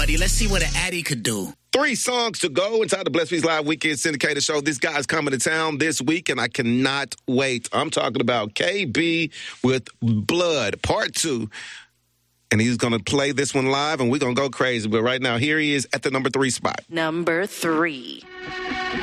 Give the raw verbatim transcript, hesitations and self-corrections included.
Addy. Let's see what an Addy could do. Three songs to go inside the Blessed Beats Live Weekend Syndicated Show. This guy's coming to town this week, and I cannot wait. I'm talking about K B with Blood, Part two. And he's going to play this one live, and we're going to go crazy. But right now, here he is at the number three spot. Number three.